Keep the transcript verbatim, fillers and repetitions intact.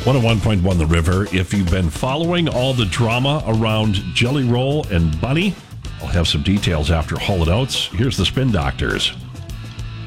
one oh one point one The River. If you've been following all the drama around Jelly Roll and Bunny, I'll have some details after Hall and Oates. Here's the Spin Doctors.